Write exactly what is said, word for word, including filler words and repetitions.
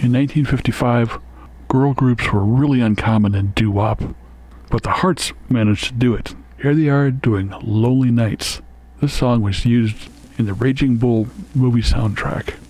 In nineteen fifty-five, girl groups were really uncommon in doo-wop, but the Hearts managed to do it. Here they are doing Lonely Nights. This song was used in the Raging Bull movie soundtrack.